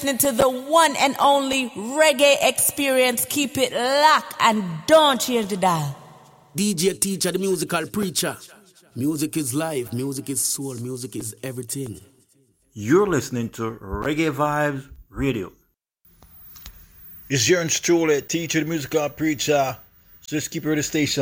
To the one and only reggae experience. Keep it locked and don't change the dial. DJ Teacher, the musical preacher. Music is life, music is soul, music is everything. You're listening to Reggae Vibes Radio. It's yours truly, Teacher, the musical preacher. So just keep it at the station.